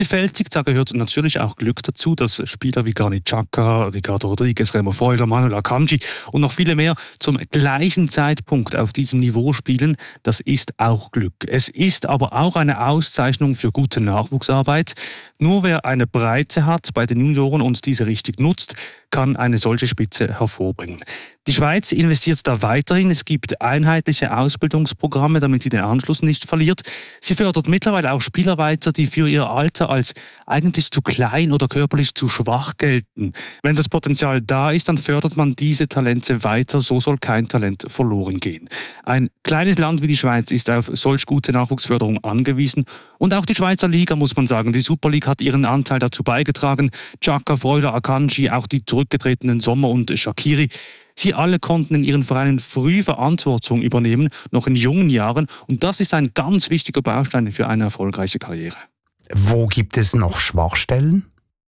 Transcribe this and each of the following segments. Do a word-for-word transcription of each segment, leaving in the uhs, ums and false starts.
vielfältig, da gehört natürlich auch Glück dazu, dass Spieler wie Granit Xhaka, Ricardo Rodriguez, Remo Freuler, Manuel Akanji und noch viele mehr zum gleichen Zeitpunkt auf diesem Niveau spielen, das ist auch Glück. Es ist aber auch eine Auszeichnung für gute Nachwuchsarbeit. Nur wer eine Breite hat bei den Junioren und diese richtig nutzt, kann eine solche Spitze hervorbringen. Die Schweiz investiert da weiterhin. Es gibt einheitliche Ausbildungsprogramme, damit sie den Anschluss nicht verliert. Sie fördert mittlerweile auch Spieler weiter, die für ihr Alter als eigentlich zu klein oder körperlich zu schwach gelten. Wenn das Potenzial da ist, dann fördert man diese Talente weiter. So soll kein Talent verloren gehen. Ein kleines Land wie die Schweiz ist auf solch gute Nachwuchsförderung angewiesen. Und auch die Schweizer Liga, muss man sagen. Die Super League hat ihren Anteil dazu beigetragen. Xhaka, Freuler, Akanji, auch die zurückgetretenen Sommer und Shaqiri. Sie alle konnten in ihren Vereinen früh Verantwortung übernehmen, noch in jungen Jahren. Und das ist ein ganz wichtiger Baustein für eine erfolgreiche Karriere. Wo gibt es noch Schwachstellen?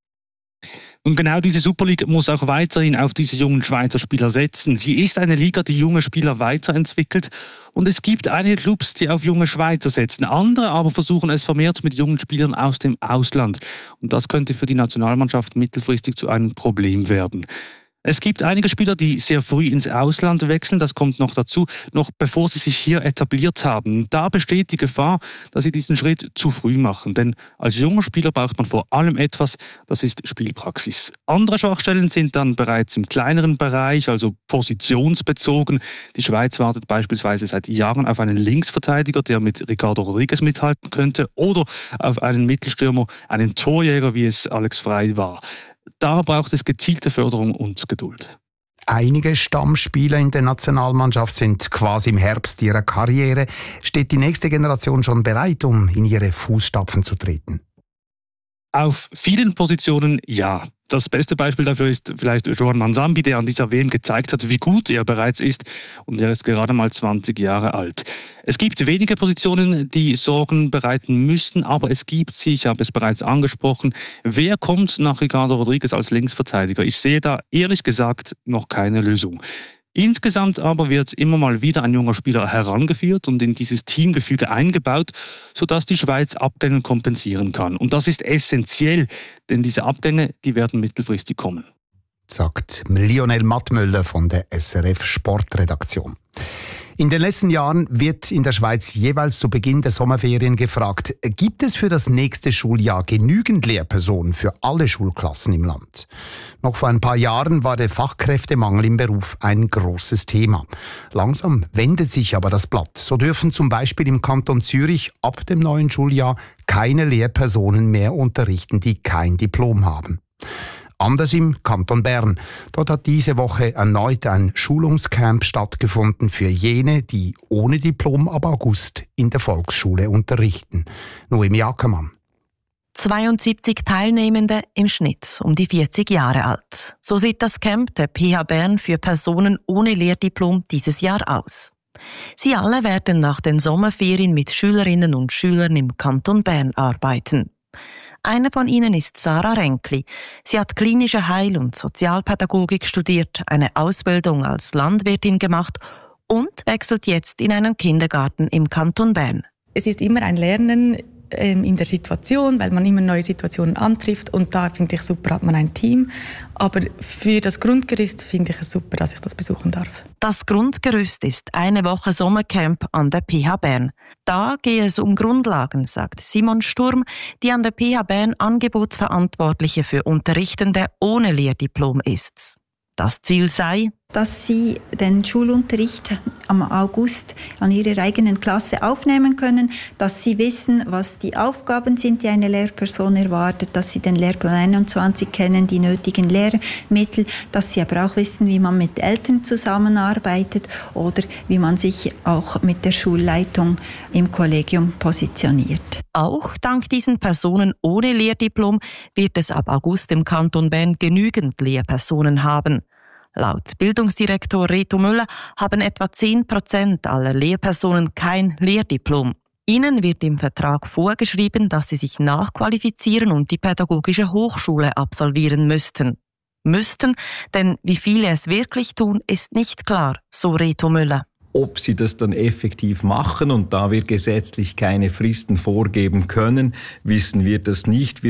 Und genau diese Super League muss auch weiterhin auf diese jungen Schweizer Spieler setzen. Sie ist eine Liga, die junge Spieler weiterentwickelt. Und es gibt einige Clubs, die auf junge Schweizer setzen. Andere aber versuchen es vermehrt mit jungen Spielern aus dem Ausland. Und das könnte für die Nationalmannschaft mittelfristig zu einem Problem werden. Es gibt einige Spieler, die sehr früh ins Ausland wechseln, das kommt noch dazu, noch bevor sie sich hier etabliert haben. Da besteht die Gefahr, dass sie diesen Schritt zu früh machen. Denn als junger Spieler braucht man vor allem etwas, das ist Spielpraxis. Andere Schwachstellen sind dann bereits im kleineren Bereich, also positionsbezogen. Die Schweiz wartet beispielsweise seit Jahren auf einen Linksverteidiger, der mit Ricardo Rodriguez mithalten könnte, oder auf einen Mittelstürmer, einen Torjäger, wie es Alex Frey war. Da braucht es gezielte Förderung und Geduld. Einige Stammspieler in der Nationalmannschaft sind quasi im Herbst ihrer Karriere. Steht die nächste Generation schon bereit, um in ihre Fußstapfen zu treten? Auf vielen Positionen ja. Das beste Beispiel dafür ist vielleicht Joan Manzambi, der an dieser W M gezeigt hat, wie gut er bereits ist. Und er ist gerade mal zwanzig Jahre alt. Es gibt wenige Positionen, die Sorgen bereiten müssen, aber es gibt sie, ich habe es bereits angesprochen. Wer kommt nach Ricardo Rodriguez als Linksverteidiger? Ich sehe da ehrlich gesagt noch keine Lösung. Insgesamt aber wird immer mal wieder ein junger Spieler herangeführt und in dieses Teamgefüge eingebaut, sodass die Schweiz Abgänge kompensieren kann. Und das ist essentiell, denn diese Abgänge, die werden mittelfristig kommen. Sagt Lionel Mattmüller von der S R F Sportredaktion. In den letzten Jahren wird in der Schweiz jeweils zu Beginn der Sommerferien gefragt, gibt es für das nächste Schuljahr genügend Lehrpersonen für alle Schulklassen im Land? Noch vor ein paar Jahren war der Fachkräftemangel im Beruf ein großes Thema. Langsam wendet sich aber das Blatt. So dürfen zum Beispiel im Kanton Zürich ab dem neuen Schuljahr keine Lehrpersonen mehr unterrichten, die kein Diplom haben. Anders im Kanton Bern. Dort hat diese Woche erneut ein Schulungscamp stattgefunden für jene, die ohne Diplom ab August in der Volksschule unterrichten. Noemi Ackermann. zweiundsiebzig Teilnehmende, im Schnitt um die vierzig Jahre alt. So sieht das Camp der P H Bern für Personen ohne Lehrdiplom dieses Jahr aus. Sie alle werden nach den Sommerferien mit Schülerinnen und Schülern im Kanton Bern arbeiten. Eine von ihnen ist Sarah Renkli. Sie hat klinische Heil- und Sozialpädagogik studiert, eine Ausbildung als Landwirtin gemacht und wechselt jetzt in einen Kindergarten im Kanton Bern. Es ist immer ein Lernen in der Situation, weil man immer neue Situationen antrifft und da finde ich super, hat man ein Team. Aber für das Grundgerüst finde ich es super, dass ich das besuchen darf. Das Grundgerüst ist eine Woche Sommercamp an der P H Bern. Da gehe es um Grundlagen, sagt Simon Sturm, die an der P H Bern Angebotsverantwortliche für Unterrichtende ohne Lehrdiplom ist. Das Ziel sei, dass sie den Schulunterricht am August an ihrer eigenen Klasse aufnehmen können, dass sie wissen, was die Aufgaben sind, die eine Lehrperson erwartet, dass sie den Lehrplan einundzwanzig kennen, die nötigen Lehrmittel, dass sie aber auch wissen, wie man mit Eltern zusammenarbeitet oder wie man sich auch mit der Schulleitung im Kollegium positioniert. Auch dank diesen Personen ohne Lehrdiplom wird es ab August im Kanton Bern genügend Lehrpersonen haben. Laut Bildungsdirektor Reto Müller haben etwa zehn Prozent aller Lehrpersonen kein Lehrdiplom. Ihnen wird im Vertrag vorgeschrieben, dass sie sich nachqualifizieren und die pädagogische Hochschule absolvieren müssten. Müssten, denn wie viele es wirklich tun, ist nicht klar, so Reto Müller. Ob sie das dann effektiv machen, und da wir gesetzlich keine Fristen vorgeben können, wissen wir das nicht. Wir